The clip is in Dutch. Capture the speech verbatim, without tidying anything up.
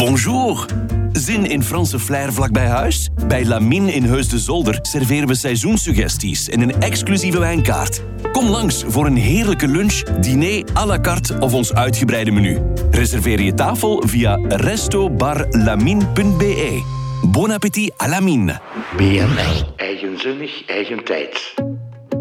Bonjour. Zin in Franse flair vlakbij huis? Bij Lamine in Heus de Zolder serveren we seizoenssuggesties en een exclusieve wijnkaart. Kom langs voor een heerlijke lunch, diner à la carte of ons uitgebreide menu. Reserveer je tafel via resto bar lamine punt b e. Bon appétit à Lamine. B N L. Eigenzinnig, eigen tijd.